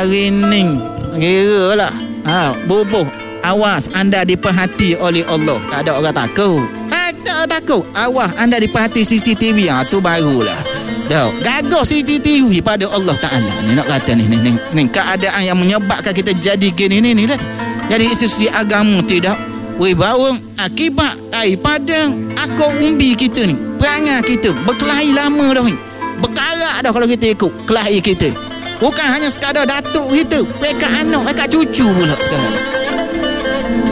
hari ni kira lah bubuh. Awas, anda diperhati oleh Allah. Tak ada orang takut. Tak ada takut. Awas, anda diperhati CCTV. Tu barulah. Gagah CCTV pada Allah Ta'ala. Ni nak kata ni keadaan yang menyebabkan kita jadi gini ni dah. Jadi institusi agama tidak wibawa akibat daripada akar umbi kita ni. Perangai kita berkelahi lama dah ni. Berkarak dah kalau kita ikut kelahi kita. Bukan hanya sekadar datuk kita, pekat anak, pekat cucu pula sekarang.